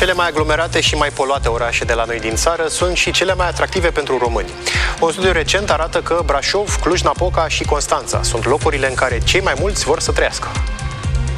Cele mai aglomerate și mai poluate orașe de la noi din țară sunt și cele mai atractive pentru români. Un studiu recent arată că Brașov, Cluj-Napoca și Constanța sunt locurile în care cei mai mulți vor să trăiască.